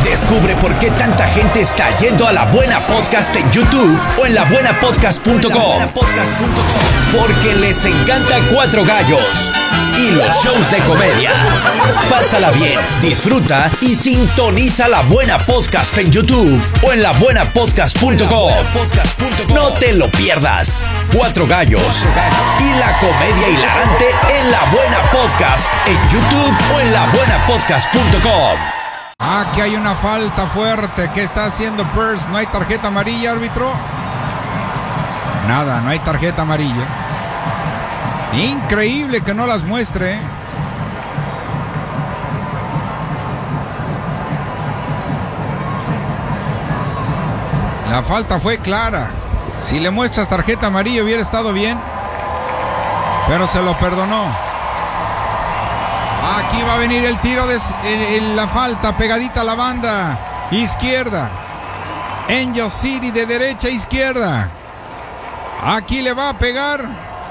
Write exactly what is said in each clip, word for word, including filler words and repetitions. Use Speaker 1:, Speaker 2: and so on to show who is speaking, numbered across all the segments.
Speaker 1: Descubre por qué tanta gente está yendo a La Buena Podcast en YouTube o en la buena podcast punto com. Porque les encanta Cuatro Gallos y los shows de comedia. Pásala bien, disfruta y sintoniza La Buena Podcast en YouTube o en la buena podcast punto com. No te lo pierdas. Cuatro Gallos y la comedia hilarante en La Buena Podcast en YouTube o en la buena podcast punto com.
Speaker 2: Aquí hay una falta fuerte. ¿Qué está haciendo Pearce? ¿No hay tarjeta amarilla, árbitro? Nada, no hay tarjeta amarilla. Increíble que no las muestre. La falta fue clara. Si le muestras tarjeta amarilla hubiera estado bien, pero se lo perdonó. Aquí va a venir el tiro de en la falta, pegadita a la banda izquierda. Angel City de derecha a izquierda. Aquí le va a pegar.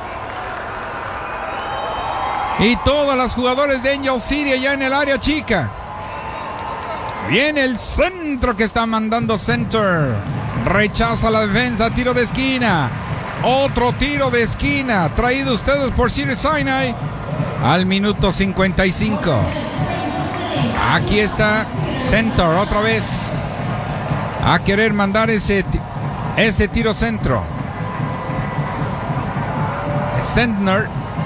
Speaker 2: Y todas las jugadores de Angel City allá en el área chica. Viene el centro que está mandando Center. Rechaza la defensa, tiro de esquina. Otro tiro de esquina, traído ustedes por Cedars-Sinai. Al minuto cincuenta y cinco. Aquí está Center otra vez. A querer mandar ese, ese tiro centro. Sentner.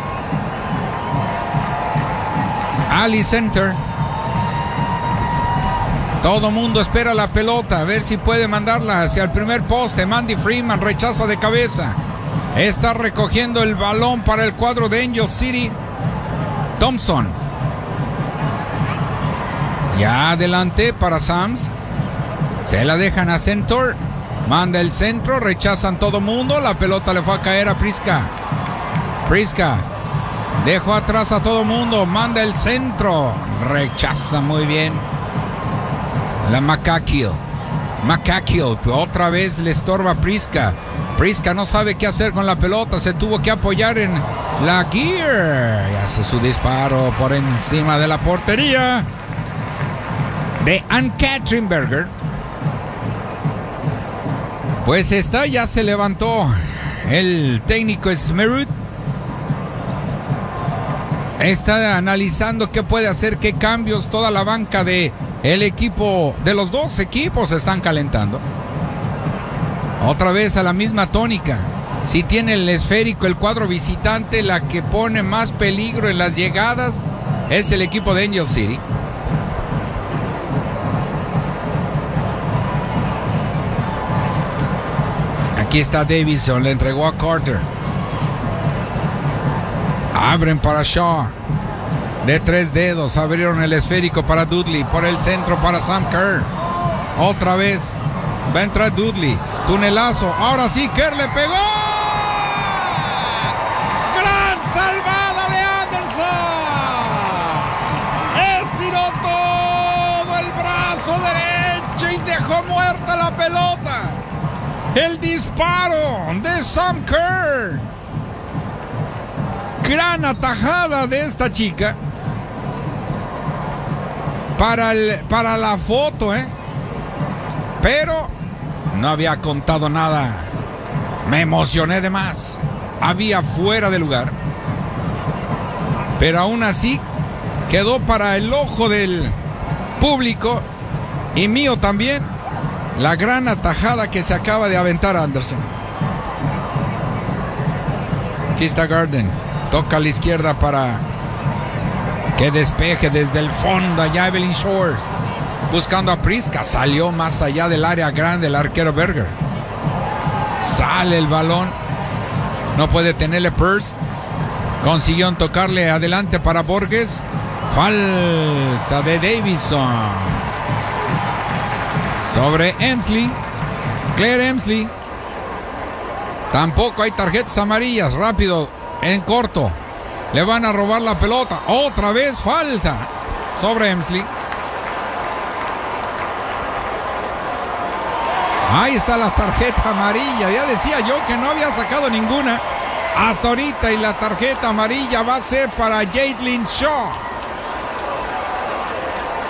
Speaker 2: Ali Center. Todo mundo espera la pelota. A ver si puede mandarla hacia el primer poste. Mandy Freeman rechaza de cabeza. Está recogiendo el balón para el cuadro de Angel City. Thompson. Ya adelante para Sams. Se la dejan a Center. Manda el centro. Rechazan todo mundo. La pelota le fue a caer a Priska. Priska. Dejó atrás a todo mundo. Manda el centro. Rechaza muy bien. La McCaskill. McCaskill. Otra vez le estorba a Priska. Priska no sabe qué hacer con la pelota. Se tuvo que apoyar en la Gear. Y hace su disparo por encima de la portería de Ann Katrinberger. Pues está, ya se levantó el técnico Smerud. Está analizando qué puede hacer, qué cambios. Toda la banca de el equipo, de los dos equipos, se están calentando. Otra vez a la misma tónica. Si tiene el esférico el cuadro visitante, la que pone más peligro en las llegadas es el equipo de Angel City. Aquí está Davison, le entregó a Carter. Abren para Shaw. De tres dedos abrieron el esférico para Dudley. Por el centro para Sam Kerr. Otra vez va a entrar Dudley. Tunelazo. Ahora sí, Kerr le pegó. ¡Gran salvada de Anderson! Estiró todo el brazo derecho y dejó muerta la pelota. El disparo de Sam Kerr. Gran atajada de esta chica. Para, el, para la foto, ¿eh? Pero no había contado nada. Me emocioné de más. Había fuera de lugar. Pero aún así quedó para el ojo del público y mío también la gran atajada que se acaba de aventar Anderson. Aquí está Garden. Toca a la izquierda para que despeje desde el fondo allá Evelyn Shores. Buscando a Priska. Salió más allá del área grande el arquero Berger. Sale el balón. No puede tenerle Pearce. Consiguió tocarle adelante para Borges. Falta de Davison. Sobre Emsley. Claire Emsley. Tampoco hay tarjetas amarillas. Rápido. En corto. Le van a robar la pelota. Otra vez falta sobre Emsley. Ahí está la tarjeta amarilla. Ya decía yo que no había sacado ninguna hasta ahorita. Y la tarjeta amarilla va a ser para Jaitlyn Shaw.